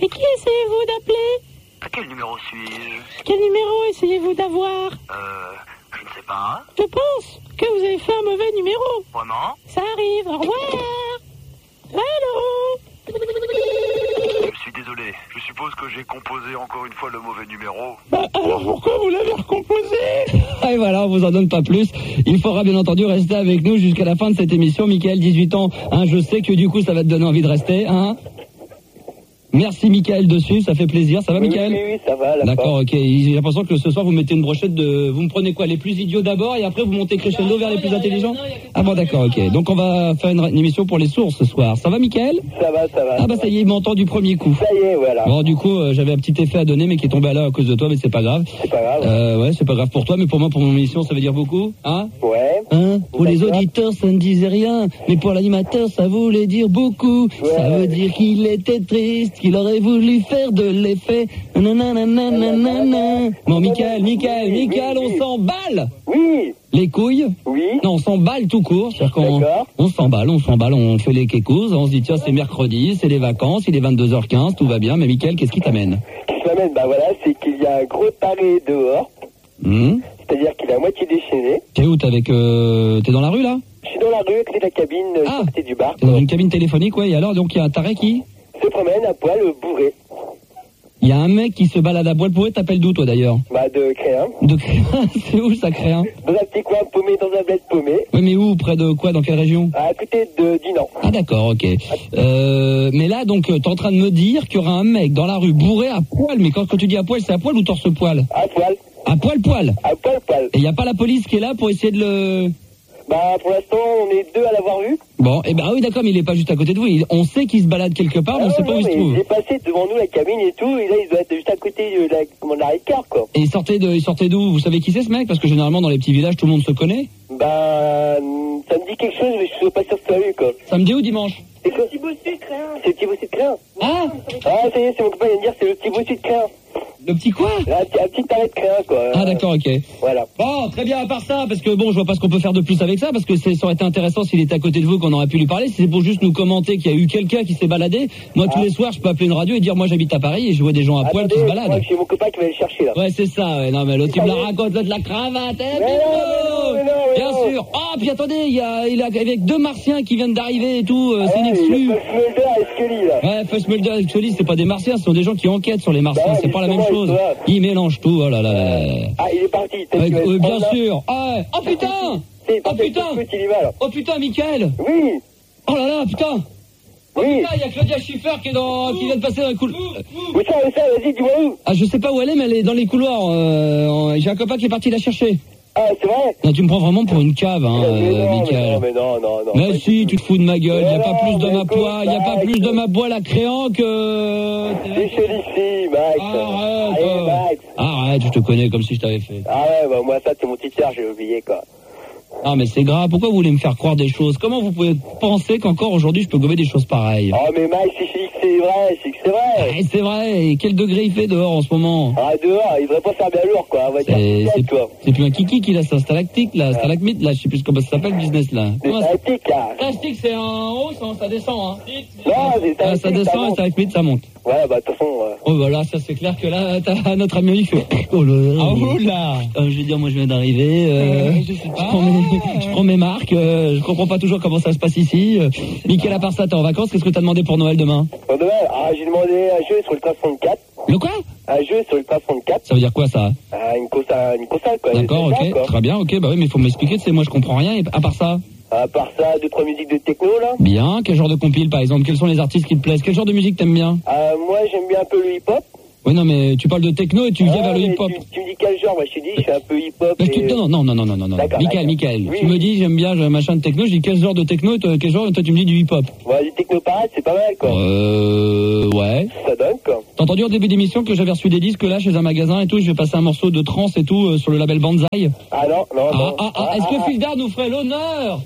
Et qui essayez-vous d'appeler? À quel numéro suis-je? Quel numéro essayez-vous d'avoir? Je ne sais pas. Je pense que vous avez fait un mauvais numéro. Vraiment? Ça arrive, au revoir. Allô? Je suis désolé. Je suppose que j'ai composé encore une fois le mauvais numéro. Bah, alors pourquoi vous l'avez recomposé? Et voilà, on vous en donne pas plus. Il faudra bien entendu rester avec nous jusqu'à la fin de cette émission. Mickaël, 18 ans, hein, je sais que du coup ça va te donner envie de rester, hein. Merci Mickaël dessus, ça fait plaisir. Ça va Mickaël? Oui, ça va. D'accord, ok. J'ai l'impression que ce soir vous mettez une brochette de... Vous me prenez quoi? Les plus idiots d'abord et après vous montez crescendo vers les plus intelligents? Ah bon d'accord, ok. Donc on va faire une émission pour les sourds ce soir. Ça va Mickaël? Ça va. Ah bah ça y est, il m'entend du premier coup. Ça y est, voilà. Bon du coup j'avais un petit effet à donner mais qui est tombé à l'heure à cause de toi, mais c'est pas grave. C'est pas grave. Ouais, c'est pas grave pour toi, mais pour moi, pour mon émission, ça veut dire beaucoup, hein? Ouais. Hein? Pour les auditeurs, ça ne disait rien, mais pour l'animateur, ça voulait dire beaucoup. Ouais. Ça veut dire qu'il était triste, qu'il aurait voulu faire de l'effet. Nanananananana. Bon, Mickaël, on s'emballe. Oui. Les couilles? Oui. Non, on s'emballe tout court. C'est-à-dire qu'on on s'emballe, on fait les kékous, on se dit tiens, c'est mercredi, c'est les vacances, il est 22h15, tout va bien, mais Mickaël, qu'est-ce qui t'amène? Ce qui m'amène, bah voilà, c'est qu'il y a un gros taré dehors. C'est-à-dire qu'il est à moitié déchaîné. T'es où? T'es dans la rue là? Je suis dans la rue, à côté de la cabine, à côté du bar. T'es dans une cabine téléphonique, ouais, et alors, donc il y a un taré qui se promène à poil bourré. Il y a un mec qui se balade à poil bourré, t'appelles d'où toi d'ailleurs? Bah de Créin. De Créin? C'est où ça, Créin? Dans un petit coin paumé, dans un bled paumé. Oui, mais où? Près de quoi? Dans quelle région? À côté de Dinan. Ah d'accord, ok. Mais là, donc, t'es en train de me dire qu'il y aura un mec dans la rue bourré à poil, mais quand tu dis à poil, c'est à poil ou torse-poil? À poil. À poil? À poil. Et il n'y a pas la police qui est là pour essayer de le... Bah pour l'instant, on est deux à l'avoir vu. Bon, et ben oui d'accord, mais il est pas juste à côté de vous. On sait qu'il se balade quelque part, mais on sait pas où il se trouve. Il est passé devant nous la cabine et tout, et là il doit être juste à côté de la Ricard, quoi. Et il sortait d'où? Vous savez qui c'est ce mec? Parce que généralement dans les petits villages tout le monde se connaît. Bah ça me dit quelque chose, mais je suis pas sûr que tu l'as vu, quoi. Samedi ou dimanche? C'est le petit bossu de Créin. C'est le petit bossu de Créin. Ah ça y est, c'est mon copain qui vient de dire, c'est le petit bossu de Créin. Le petit quoi? Un petit taré de Créin, quoi. Ah d'accord, ok. Voilà. Bon, très bien, à part ça, parce que bon, je vois pas ce qu'on peut faire de plus avec ça, parce que ça aurait été intéressant s'il était à côté de vous, qu'on aurait pu lui parler. Si c'est pour juste nous commenter qu'il y a eu quelqu'un qui s'est baladé, moi tous les soirs je peux appeler une radio et dire moi j'habite à Paris et je vois des gens à poil qui se baladent. Moi, c'est mon copain qui va le chercher là. Ouais, c'est ça, ouais. Non mais l'autre il me la raconte, l'autre la cravate, bien sûr. Ah, puis attendez, il est avec deux martiens qui viennent d'arriver et tout, c'est une exclue. Fussmulder et Scully là. Ouais, Fussmulder et Scully, c'est pas des martiens, ce sont des gens qui enquêtent sur les martiens, c'est pas la même chose. Ils mélangent tout, oh là là là. Ah, il est parti. Oui, bien sûr. Ah, oh putain. Oh putain, Mickaël. Oui. Oh là là, putain. Oh putain, il y a Claudia Schiffer qui vient de passer dans les couloirs. Où ça, vas-y, dis-moi où. Ah, je sais pas où elle est, mais elle est dans les couloirs. J'ai un copain qui est parti la chercher. Ah, c'est vrai? Non, tu me prends vraiment pour une cave, Mickaël. Mais non. Mais si, tu te fous de ma gueule. Il n'y a pas plus de ma poêle. Il n'y a pas plus de ma poêle à Créan que... C'est chez d'ici, Max. Arrête, je te connais comme si je t'avais fait. Ah ouais, bah moi ça, c'est mon titre, j'ai oublié, quoi. Ah mais c'est grave, pourquoi vous voulez me faire croire des choses? Comment vous pouvez penser qu'encore aujourd'hui je peux gommer des choses pareilles? Oh mais Mike, c'est vrai. Ah, c'est vrai, et quel degré il fait dehors en ce moment? Ah dehors, il devrait pas faire bien lourd quoi, on va dire c'est plus un kiki qu'il a, c'est un stalactique là, stalagmite là, je sais plus comment ça s'appelle le business là. C'est stalactique là. Stalactique c'est en haut, ça descend hein. Non, ça descend et stalagmite ça monte. Ouais bah de toute façon... Oh bah là, ça c'est clair que là, t'as notre ami qui fait... Oh là je vais dire, moi je viens d'arriver, je prends mes marques, je comprends pas toujours comment ça se passe ici. Mickaël, à part ça, t'es en vacances, qu'est-ce que t'as demandé pour Noël demain? Pour Noël, j'ai demandé un jeu sur le 64. Le quoi? Un jeu sur le 64. Ça veut dire quoi ça? Une console quoi. D'accord, ok, quoi. Très bien, ok, bah oui, mais il faut m'expliquer, tu sais, moi je comprends rien, et à part ça? À part ça, 2-3 musiques de techno là. Bien, quel genre de compile par exemple? Quels sont les artistes qui te plaisent? Quel genre de musique t'aimes bien? Moi j'aime bien un peu le hip-hop. Oui, non, mais tu parles de techno et tu viens vers le hip-hop. Tu me dis quel genre? Moi, je te dis, je suis un peu hip-hop. Non. Mickaël. Oui, tu me dis, j'aime bien machin de techno, je dis quel genre de techno, quel genre, toi tu me dis du hip-hop. Ouais, du techno-parade, c'est pas mal, quoi. Ouais. Ça donne, quoi. T'as entendu au début d'émission que j'avais reçu des disques là, chez un magasin et tout, je vais passer un morceau de trance et tout, sur le label Banzai. Ah non. Est-ce que Fildar nous ferait l'honneur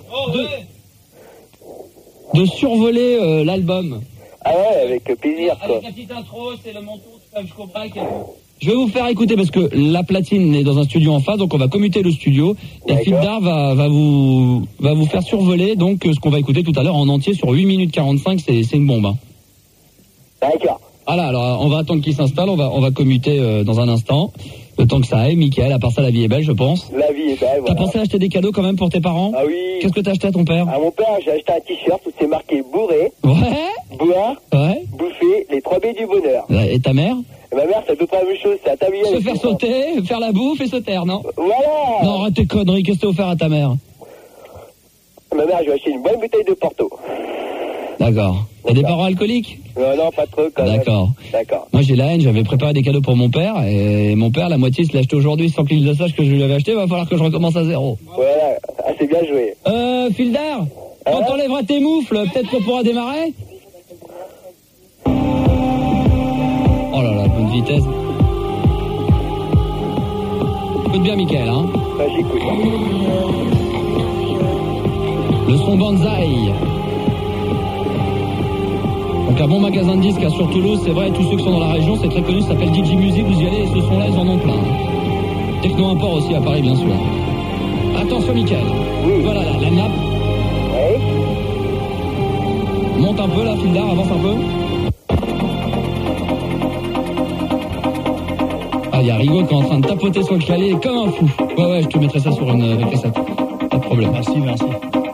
de survoler l'album? Ah ouais, avec plaisir, quoi. Avec la petite intro, c'est le monton, jusqu'au break et tout. Je vais vous faire écouter parce que la platine est dans un studio en face, donc on va commuter le studio. Et Fildar va vous faire survoler donc ce qu'on va écouter tout à l'heure en entier sur 8 minutes 45, c'est une bombe. Hein. D'accord. Voilà, alors on va attendre qu'il s'installe, on va commuter dans un instant. Le temps que ça aille, Mickaël, à part ça, la vie est belle, je pense. La vie est belle, voilà. T'as pensé à acheter des cadeaux quand même pour tes parents? Ah oui. Qu'est-ce que t'as acheté à ton père? À mon père, j'ai acheté un t-shirt où c'est marqué bourré, Ouais. boire, Ouais. bouffer, les 3 B du bonheur. Et ta mère? Et ma mère, c'est à peu près la même chose, c'est un tablier. Se faire sauter, faire la bouffe et se taire, non? Voilà. Non, arrête tes conneries, qu'est-ce que t'as offert à ta mère? Ma mère, je lui ai acheté une bonne bouteille de Porto. D'accord. T'as des parents alcooliques? Non, pas trop quand même. D'accord. D'accord. Moi j'ai la haine, j'avais préparé des cadeaux pour mon père, et mon père, la moitié se l'a acheté aujourd'hui sans qu'il le sache que je lui avais acheté, va falloir que je recommence à zéro. Voilà, ah, c'est bien joué. Fildar, quand t'enlèveras tes moufles, peut-être qu'on pourra démarrer? Oh là là, bonne vitesse. Écoute bien Mickaël, hein. Bah, j'écoute. Le son Banzai. Donc un bon magasin de disques sur Toulouse, c'est vrai, tous ceux qui sont dans la région, c'est très connu, ça s'appelle DJ Music, vous y allez, et ce son-là, ils en ont plein. Techno Import aussi à Paris, bien sûr. Attention Mickaël. Oui. Voilà la nappe. Ouais. Monte un peu là, Fildar, avance un peu. Ah, il y a Rigaud qui est en train de tapoter son clavier comme un fou. Ouais, je te mettrai ça sur une cassette. Pas de problème. Merci.